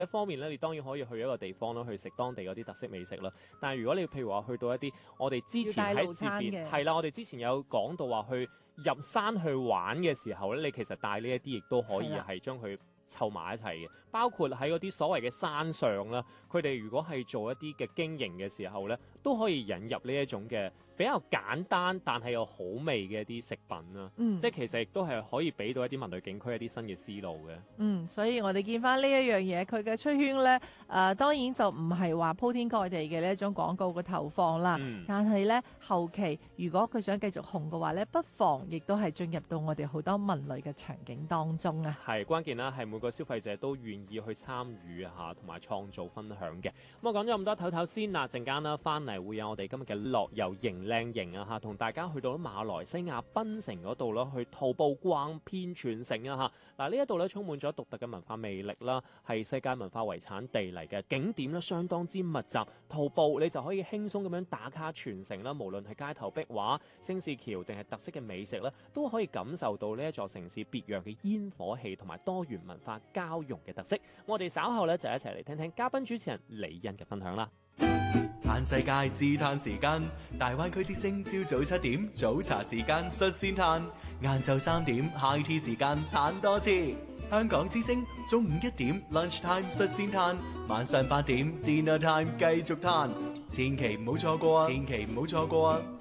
一方面咧，你當然可以去一個地方啦，去食當地嗰啲特色美食啦。但係如果你譬如話去到一啲我哋之前喺節邊係啦，我哋之前有講到話去入山去玩嘅時候咧，你其實帶呢一啲亦都可以係將佢湊埋一齊嘅，包括喺嗰啲所謂嘅山上啦，佢哋如果係做一啲嘅經營嘅時候咧，都可以引入呢一種嘅比較簡單但係又好味嘅一啲食品啦。即係其實亦都係可以俾到一啲文旅景區一啲新嘅思路嘅。 所以我哋見翻呢一樣嘢，佢嘅出圈咧，當然就唔係話鋪天蓋地嘅呢一種廣告嘅投放啦。但係咧後期如果佢想繼續紅嘅話咧，不妨亦都係進入到我哋好多文旅嘅場景當中啊。 係關鍵啦，係每個消費者都願意去參與下，同埋創造分享嘅。咁我講咗咁多，唞唞先啦，陣間啦翻嚟會有我哋今日嘅樂遊型靚型啊嚇，同大家去到馬來西亞檳城嗰度咯，去徒步逛遍全城啊嚇。嗱呢一度咧充滿咗獨特嘅文化魅力啦，係世界文化遺產地嚟嘅景點咧，相當之密集。徒步你就可以輕鬆咁樣打卡全城啦，無論係街頭壁畫、星市橋定係特色嘅美食咧，都可以感受到呢一座城市別樣嘅煙火氣同埋多元文化交融嘅特色。我哋稍後咧就一齊嚟聽聽嘉賓主持人李欣嘅分享啦。 嘆世界自嘆時間，大灣區之聲朝早7點早茶時間率先嘆，晏晝3點 high tea 時間嘆多次。香港之聲中午1點 lunch time 率先嘆，晚上8點 dinner time 繼續嘆，千祈唔好錯過啊！千祈唔好錯過啊！